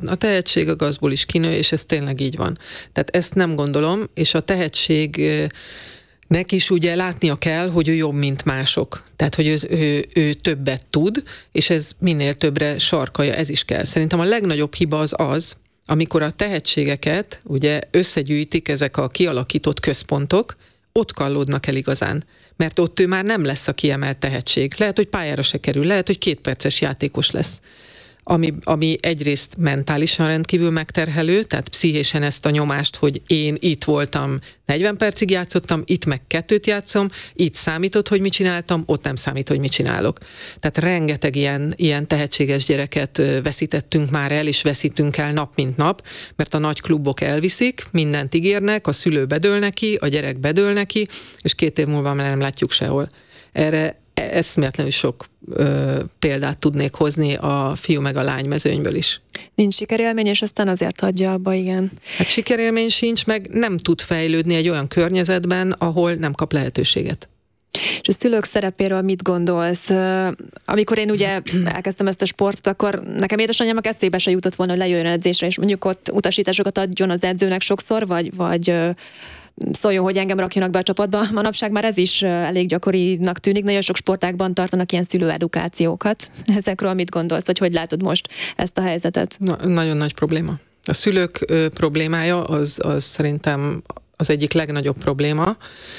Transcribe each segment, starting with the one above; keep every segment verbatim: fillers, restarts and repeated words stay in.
a tehetség a gazból is kinő, és ez tényleg így van. Tehát ezt nem gondolom, és a tehetség neki is ugye látnia kell, hogy ő jobb, mint mások. Tehát, hogy ő, ő, ő többet tud, és ez minél többre sarkalja, ez is kell. Szerintem a legnagyobb hiba az az, amikor a tehetségeket ugye összegyűjtik ezek a kialakított központok, ott kallódnak el igazán. Mert ott ő már nem lesz a kiemelt tehetség. Lehet, hogy pályára se kerül, lehet, hogy kétperces játékos lesz. Ami, ami egyrészt mentálisan rendkívül megterhelő, tehát pszichésen ezt a nyomást, hogy én itt voltam, negyven percig játszottam, itt meg kettőt játszom, itt számított, hogy mit csináltam, ott nem számít, hogy mit csinálok. Tehát rengeteg ilyen, ilyen tehetséges gyereket veszítettünk már el, és veszítünk el nap mint nap, mert a nagy klubok elviszik, mindent ígérnek, a szülő bedől neki, a gyerek bedől neki, és két év múlva már nem látjuk sehol. Erre eszméletlenül sok ö, példát tudnék hozni a fiú meg a lány mezőnyből is. Nincs sikerélmény, és aztán azért hagyja abba, igen. Hát sikerélmény sincs, meg nem tud fejlődni egy olyan környezetben, ahol nem kap lehetőséget. És a szülők szerepéről mit gondolsz? Amikor én ugye elkezdtem ezt a sportot, akkor nekem édesanyámnak eszébe se jutott volna, hogy lejöjjön edzésre, és mondjuk ott utasításokat adjon az edzőnek sokszor, vagy, vagy szóljon, hogy engem rakjanak be a csapatba. Manapság már ez is elég gyakorinak tűnik. Nagyon sok sportágban tartanak ilyen szülőedukációkat. Ezekről mit gondolsz, vagy hogy látod most ezt a helyzetet? Na, nagyon nagy probléma. A szülők ö, problémája az, az szerintem az egyik legnagyobb probléma.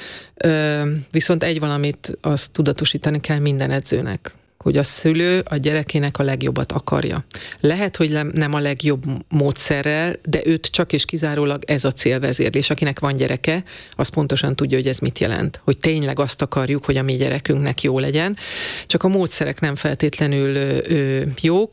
Ö, viszont egy valamit azt tudatosítani kell minden edzőnek, hogy a szülő a gyerekének a legjobbat akarja. Lehet, hogy nem a legjobb módszerrel, de őt csak és kizárólag ez a cél vezérli, és akinek van gyereke, az pontosan tudja, hogy ez mit jelent. Hogy tényleg azt akarjuk, hogy a mi gyerekünknek jó legyen, csak a módszerek nem feltétlenül ö, ö, jók.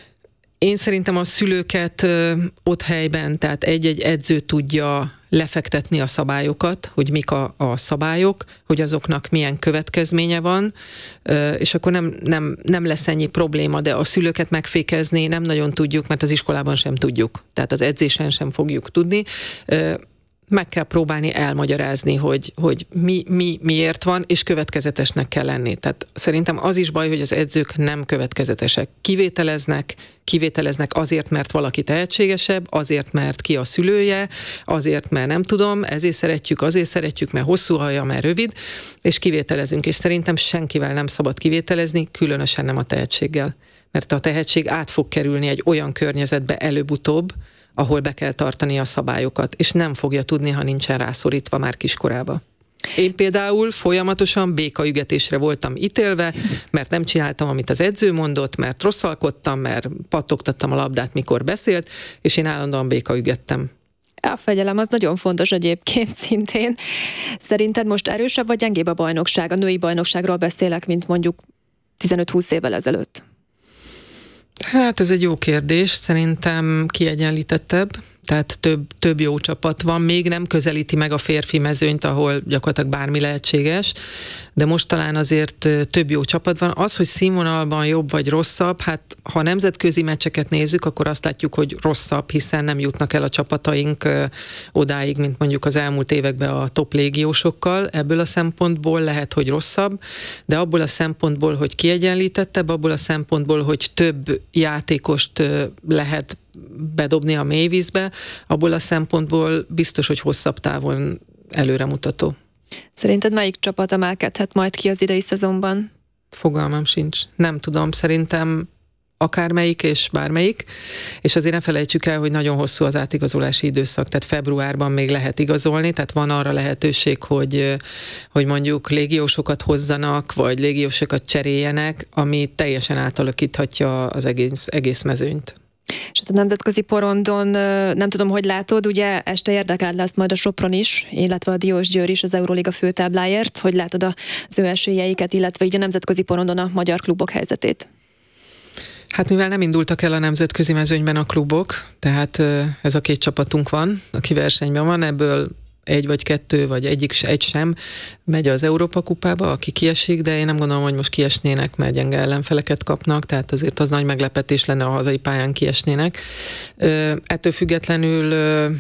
Én szerintem a szülőket ö, ott helyben, tehát egy-egy edző tudja lefektetni a szabályokat, hogy mik a, a szabályok, hogy azoknak milyen következménye van, és akkor nem, nem, nem lesz ennyi probléma, de a szülőket megfékezni nem nagyon tudjuk, mert az iskolában sem tudjuk. Tehát az edzésen sem fogjuk tudni. Meg kell próbálni elmagyarázni, hogy, hogy mi, mi miért van, és következetesnek kell lenni. Tehát szerintem az is baj, hogy az edzők nem következetesek. Kivételeznek, kivételeznek azért, mert valaki tehetségesebb, azért, mert ki a szülője, azért, mert nem tudom, ezért szeretjük, azért szeretjük, mert hosszú haja, mert rövid, és kivételezünk. És szerintem senkivel nem szabad kivételezni, különösen nem a tehetséggel. Mert a tehetség át fog kerülni egy olyan környezetbe előbb-utóbb, ahol be kell tartani a szabályokat, és nem fogja tudni, ha nincsen rászorítva már kiskorába. Én például folyamatosan békaügetésre voltam ítélve, mert nem csináltam, amit az edző mondott, mert rosszalkodtam, mert pattogtattam a labdát, mikor beszélt, és én állandóan békaügettem. A fegyelem az nagyon fontos egyébként szintén. Szerinted most erősebb vagy gyengébb a bajnokság? A női bajnokságról beszélek, mint mondjuk tizenöt-húsz évvel ezelőtt. Hát ez egy jó kérdés, szerintem kiegyenlítettebb, tehát több, több jó csapat van, még nem közelíti meg a férfi mezőnyt, ahol gyakorlatilag bármi lehetséges, de most talán azért több jó csapat van. Az, hogy színvonalban jobb vagy rosszabb, hát ha nemzetközi meccseket nézzük, akkor azt látjuk, hogy rosszabb, hiszen nem jutnak el a csapataink odáig, mint mondjuk az elmúlt években a top légiósokkal. Ebből a szempontból lehet, hogy rosszabb, de abból a szempontból, hogy kiegyenlítettebb, abból a szempontból, hogy több játékost lehet bedobni a mélyvízbe, abból a szempontból biztos, hogy hosszabb távon előremutató. Szerinted melyik csapat emelkedhet majd ki az idei szezonban? Fogalmam sincs. Nem tudom, szerintem akármelyik és bármelyik, és azért ne felejtsük el, hogy nagyon hosszú az átigazolási időszak, tehát februárban még lehet igazolni, tehát van arra lehetőség, hogy, hogy mondjuk légiósokat hozzanak, vagy légiósokat cseréljenek, ami teljesen átalakíthatja az egész, egész mezőnyt. És hát a nemzetközi porondon nem tudom, hogy látod, ugye este érdekel lesz majd a Sopron is, illetve a Diósgyőr is az Euróliga főtábláért. Hogy látod az ő esélyeiket, illetve így a nemzetközi porondon a magyar klubok helyzetét? Hát mivel nem indultak el a nemzetközi mezőnyben a klubok, tehát ez a két csapatunk van, aki versenyben van, ebből egy vagy kettő, vagy egyik egy sem megy az Európa kupába, aki kiesik, de én nem gondolom, hogy most kiesnének, mert gyenge ellenfeleket kapnak, tehát azért az nagy meglepetés lenne, a hazai pályán kiesnének. Ettől függetlenül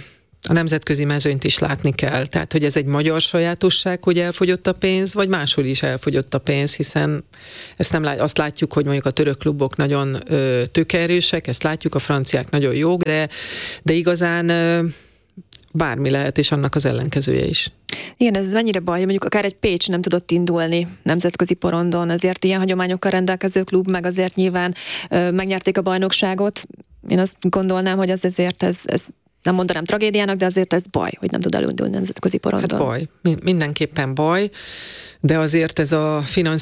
A nemzetközi mezőnyt is látni kell. Tehát, hogy ez egy magyar sajátosság, hogy elfogyott a pénz, vagy máshol is elfogyott a pénz, hiszen ezt nem lát, azt látjuk, hogy mondjuk a török klubok nagyon ö, tőkeerősek, ezt látjuk, a franciák nagyon jók, de, de igazán ö, bármi lehet, és annak az ellenkezője is. Igen, ez mennyire baj, mondjuk akár egy Pécs nem tudott indulni nemzetközi porondon, azért ilyen hagyományokkal rendelkező klub, meg azért nyilván ö, megnyerték a bajnokságot. Én azt gondolnám, hogy az azért ez, ez nem mondanám tragédiának, de azért ez baj, hogy nem tud elindulni nemzetközi porondon. Hát baj, mindenképpen baj, de azért ez a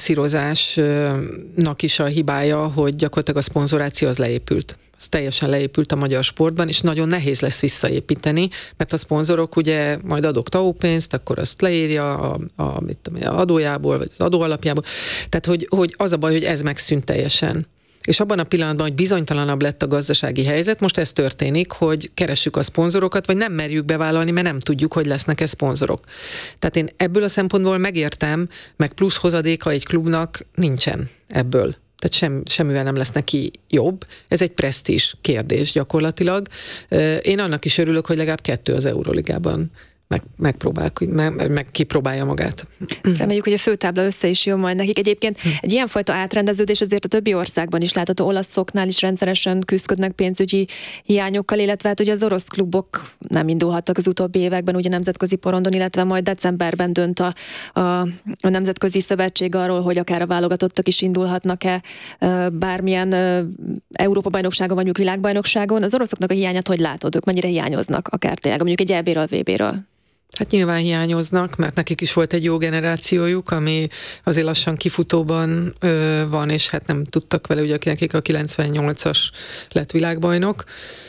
finanszírozásnak is a hibája, hogy gyakorlatilag a szponzoráció az leépült. Ez teljesen leépült a magyar sportban, és nagyon nehéz lesz visszaépíteni, mert a szponzorok ugye majd adok té á u pénzt, akkor azt leírja a, a, mit tudom, a adójából, vagy az adóalapjából. Tehát, hogy, hogy az a baj, hogy ez megszűnt teljesen. És abban a pillanatban, hogy bizonytalanabb lett a gazdasági helyzet, most ez történik, hogy keressük a szponzorokat, vagy nem merjük bevállalni, mert nem tudjuk, hogy lesznek-e szponzorok. Tehát én ebből a szempontból megértem, meg plusz hozadéka egy klubnak nincsen ebből. Tehát sem, semmivel nem lesz neki jobb. Ez egy presztízs kérdés gyakorlatilag. Én annak is örülök, hogy legalább kettő az Euróligában meg, megpróbál, meg, meg kipróbálja magát. Reméljük, hogy a főtábla össze is jön majd nekik. Egyébként egy ilyenfajta átrendeződés azért a többi országban is látható, olaszoknál is rendszeresen küzdködnek pénzügyi hiányokkal, illetve hát ugye az orosz klubok nem indulhattak az utóbbi években ugye nemzetközi porondon, illetve majd decemberben dönt a, a, a Nemzetközi Szövetség arról, hogy akár a válogatottak is indulhatnak-e bármilyen Európa-bajnokságon vagy világbajnokságon. Az oroszoknak a hiányát hogy látod? Ők mennyire hiányoznak akár tényleg mondjuk egy é bé-ről, vé bé-ről? Hát nyilván hiányoznak, mert nekik is volt egy jó generációjuk, ami azért lassan kifutóban ö, van, és hát nem tudtak vele, ugye nekik a kilencvennyolcas lett világbajnok,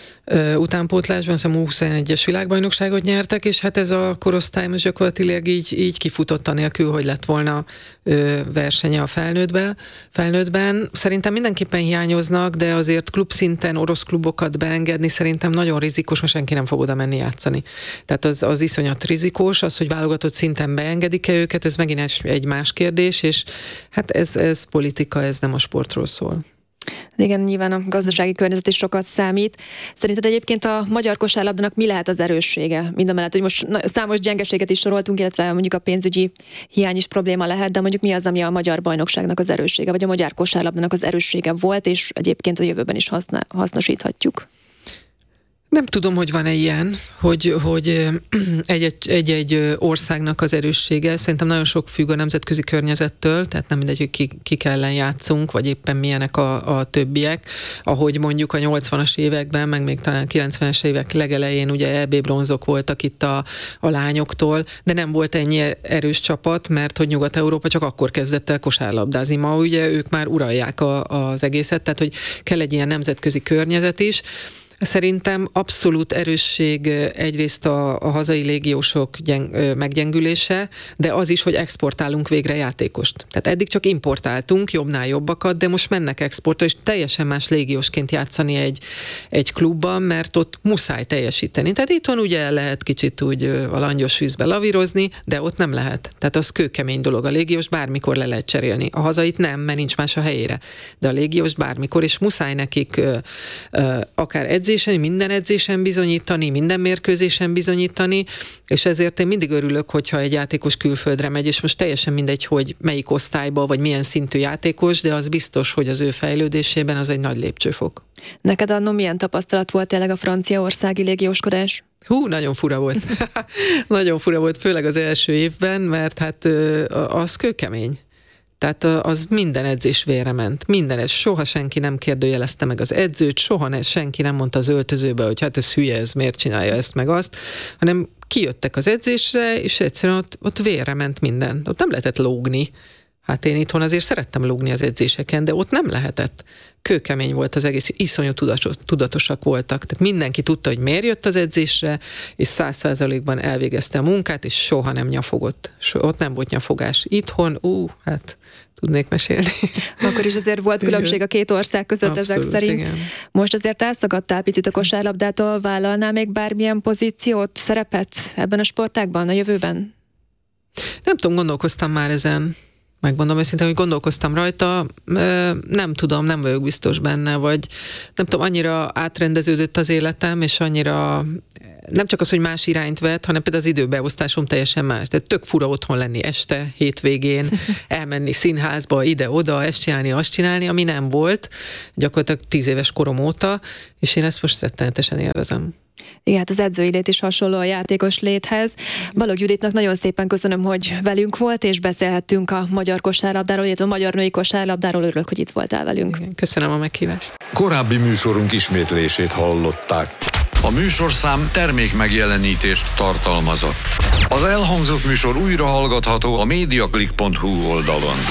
ö, utánpótlásban, szóval U huszonegyes világbajnokságot nyertek, és hát ez a korosztály most gyakorlatilag így, így kifutott anélkül, hogy lett volna ö, versenye a felnőttben, felnőttben. Szerintem mindenképpen hiányoznak, de azért klubszinten orosz klubokat beengedni szerintem nagyon rizikós, mert senki nem fog oda menni játszani. Tehát az, az iszonyat rizikós, az, hogy válogatott szinten beengedik-e őket, ez megint egy más kérdés, és hát ez, ez politika, ez nem a sportról szól. Igen, nyilván a gazdasági környezet is sokat számít. Szerinted egyébként a magyar kosárlabdának mi lehet az erőssége? Mindamellett, hogy most számos gyengeséget is soroltunk, illetve mondjuk a pénzügyi hiány is probléma lehet, de mondjuk mi az, ami a magyar bajnokságnak az erőssége, vagy a magyar kosárlabdának az erőssége volt, és egyébként a jövőben is haszna, hasznosíthatjuk? Nem tudom, hogy van-e ilyen, hogy, hogy egy-egy országnak az erőssége. Szerintem nagyon sok függ a nemzetközi környezettől, tehát nem mindegy, hogy ki, kik ellen játszunk, vagy éppen milyenek a, a többiek. Ahogy mondjuk a nyolcvanas években, meg még talán kilencvenes évek legelején ugye é bé bronzok voltak itt a, a lányoktól, de nem volt ennyi erős csapat, mert hogy Nyugat-Európa csak akkor kezdett el kosárlabdázni. Ma ugye ők már uralják a, az egészet, tehát hogy kell egy ilyen nemzetközi környezet is. Szerintem abszolút erősség egyrészt a, a hazai légiósok gyeng, meggyengülése, de az is, hogy exportálunk végre játékost. Tehát eddig csak importáltunk jobbnál jobbakat, de most mennek exportra, és teljesen más légiósként játszani egy, egy klubban, mert ott muszáj teljesíteni. Tehát itthon ugye lehet kicsit úgy a langyos vízbe lavírozni, de ott nem lehet. Tehát az kőkemény dolog. A légiós bármikor le lehet cserélni. A hazait nem, mert nincs más a helyére. De a légiós bármikor, és muszáj nekik ö, ö, akár edzés, minden edzésen bizonyítani, minden mérkőzésen bizonyítani, és ezért én mindig örülök, hogyha egy játékos külföldre megy, és most teljesen mindegy, hogy melyik osztályba, vagy milyen szintű játékos, de az biztos, hogy az ő fejlődésében az egy nagy lépcsőfok. Neked annó milyen tapasztalat volt tényleg a franciaországi légióskodás? Hú, nagyon fura volt. Nagyon fura volt, főleg az első évben, mert hát az kőkemény. Tehát az minden edzés vére ment. Minden ez. Soha senki nem kérdőjelezte meg az edzőt, soha ne, senki nem mondta az öltözőbe, hogy hát ez hülye, ez miért csinálja ezt meg azt, hanem kijöttek az edzésre, és egyszerűen ott, ott vére ment minden. Ott nem lehetett lógni. Hát én itthon azért szerettem lógni az edzéseken, de ott nem lehetett. Kőkemény volt az egész, iszonyú tudatosak voltak. Tehát mindenki tudta, hogy miért jött az edzésre, és száz százalékban elvégezte a munkát, és soha nem nyafogott. So, ott nem volt nyafogás. Itthon, ú, hát tudnék mesélni. Akkor is azért volt különbség a két ország között. Abszolút, ezek szerint. Igen. Most azért elszakadtál picit a kosárlabdától, vállalnál még bármilyen pozíciót, szerepet ebben a sportágban, a jövőben? Nem tudom, gondolkoztam már ezen. Megmondom őszintén, hogy gondolkoztam rajta, nem tudom, nem vagyok biztos benne, vagy nem tudom, annyira átrendeződött az életem, és annyira nem csak az, hogy más irányt vett, hanem például az időbeosztásom teljesen más. Tehát tök fura otthon lenni este, hétvégén, elmenni színházba, ide-oda, ezt csinálni, azt csinálni, ami nem volt, gyakorlatilag tíz éves korom óta, és én ezt most rettenetesen élvezem. Igen, hát az edzői lét is hasonló a játékos léthez. Balogh Juditnak nagyon szépen köszönöm, hogy velünk volt, és beszélhettünk a magyar kosárlabdáról, illetve a magyar női kosárlabdáról. Örülök, hogy itt voltál velünk. Igen, köszönöm a meghívást. Korábbi műsorunk ismétlését hallották. A műsorszám termékmegjelenítést tartalmazott. Az elhangzott műsor újra hallgatható a mediaclick pont hu oldalon.